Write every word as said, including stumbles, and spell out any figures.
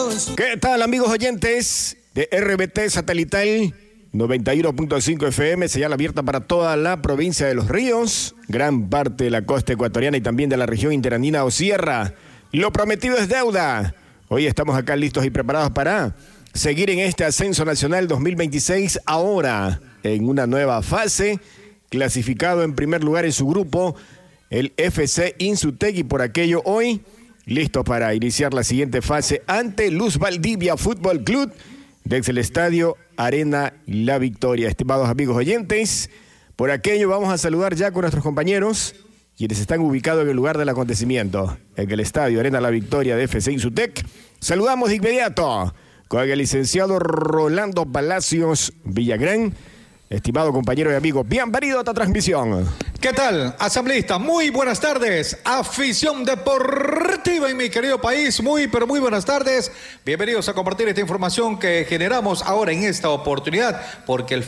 Dios. ¿Qué tal, amigos oyentes de R B T Satelital noventa y uno punto cinco F M, señal abierta para toda la provincia de Los Ríos, gran parte de la costa ecuatoriana y también de la región interandina o sierra? Lo prometido es deuda. Hoy estamos acá listos y preparados para seguir en este ascenso nacional dos mil veintiséis, ahora en una nueva fase, clasificado en primer lugar en su grupo el F C Insutec, y por aquello hoy listo para iniciar la siguiente fase ante Luz Valdivia Fútbol Club desde el estadio Arena La Victoria. Estimados amigos oyentes, por aquello vamos a saludar ya con nuestros compañeros, quienes están ubicados en el lugar del acontecimiento, en el estadio Arena La Victoria de F C Insutec. Saludamos de inmediato con el licenciado Rolando Palacios Villagrán. Estimado compañero y amigo, bienvenido a esta transmisión. ¿Qué tal, asambleísta? Muy buenas tardes, afición deportiva en mi querido país. Muy, pero muy buenas tardes. Bienvenidos a compartir esta información que generamos ahora en esta oportunidad, porque el